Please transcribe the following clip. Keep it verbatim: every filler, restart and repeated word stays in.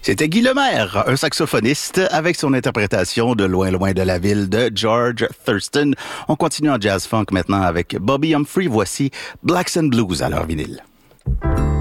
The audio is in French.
C'était Guy Lemaire, un saxophoniste, avec son interprétation de Loin, loin de la ville de George Thurston. On continue en jazz funk maintenant avec Bobby Humphrey. Voici Blacks and Blues à leur vinyle.